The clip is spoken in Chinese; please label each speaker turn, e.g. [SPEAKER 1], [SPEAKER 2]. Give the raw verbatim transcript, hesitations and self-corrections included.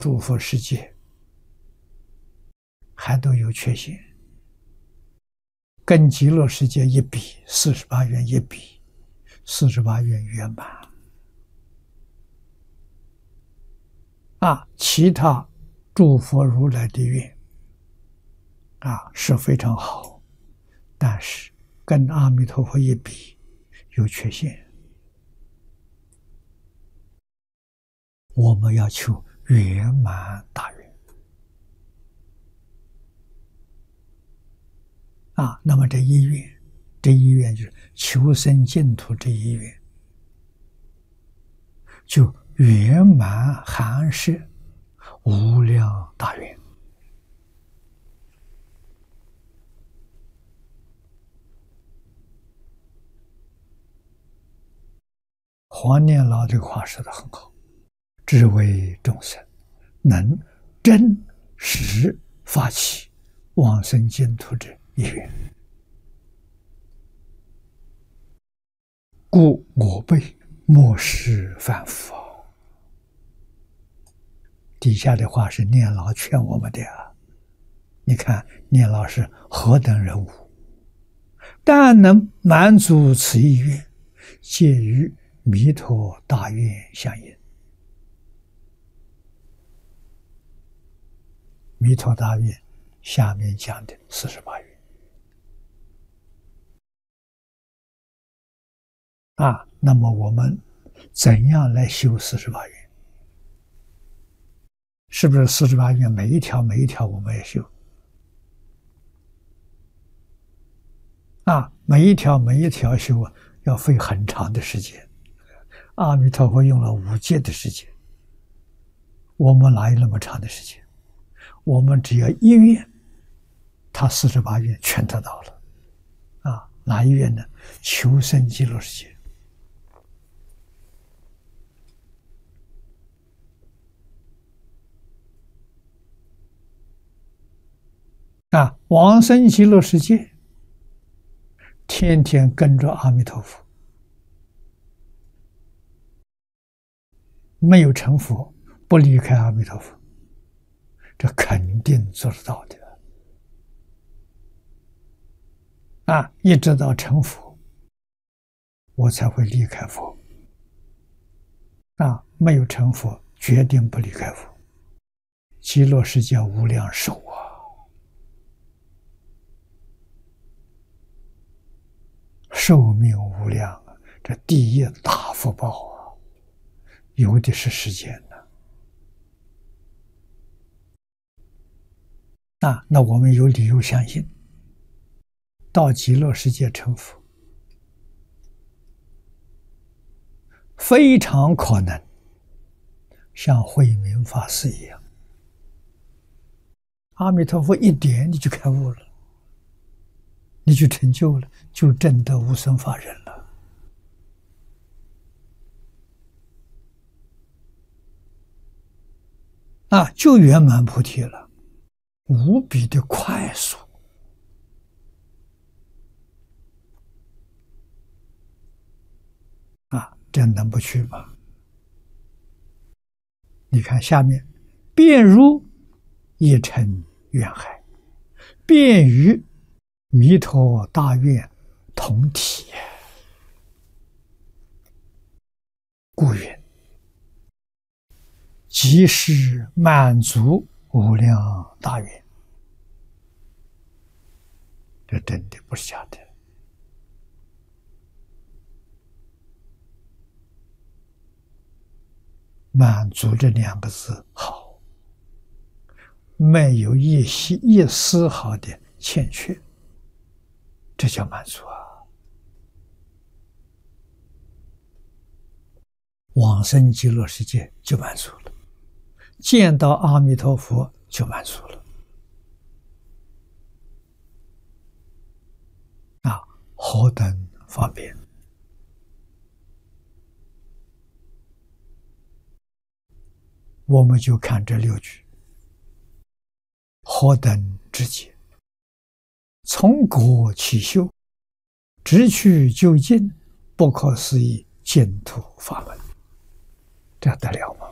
[SPEAKER 1] 诸佛世界还都有缺陷，跟极乐世界一比，四十八愿一比，四十八愿圆满啊！其他诸佛如来的愿啊是非常好，但是跟阿弥陀佛一比，有缺陷。我们要求圆满大愿啊，那么这一愿，这一愿就是求生净土这一愿，就圆满含摄无量大愿。黄念老这个话说得很好，只为众生能真实发起往生净土之意愿，故我辈莫使反复。底下的话是念老劝我们的啊，你看念老是何等人物，但能满足此意愿，皆与弥陀大愿相应。弥陀大愿下面讲的四十八愿啊，那么我们怎样来修四十八愿？是不是四十八愿每一条每一条我们也修啊？每一条每一条修要费很长的时间。阿弥陀佛用了五劫的时间，我们哪有那么长的时间？我们只要一愿，他四十八愿全得到了啊！哪一愿呢？求生极乐世界啊！往生极乐世界，天天跟着阿弥陀佛，没有成佛，不离开阿弥陀佛，这肯定做得到的啊！一直到成佛，我才会离开佛啊！没有成佛，决定不离开佛。极乐世界无量寿啊！寿命无量啊，这第一大福报啊，有的是时间呢。啊，那我们有理由相信，到极乐世界成佛，非常可能像慧明法师一样，阿弥陀佛一点你就开悟了，你就成就了，就证得无生法忍了。啊，就圆满菩提了，无比的快速。啊，这能不去吗？你看下面，便如一尘愿海，便与弥陀大愿同体，故云即是满足无量大愿。这真的不是假的。满足这两个字好，没有一丝一丝毫的欠缺，这叫满足啊！往生极乐世界就满足了，见到阿弥陀佛就满足了啊！何等方便！我们就看这六句，何等直接，从果起修，直去究竟，不可思议净土法门，这得了吗？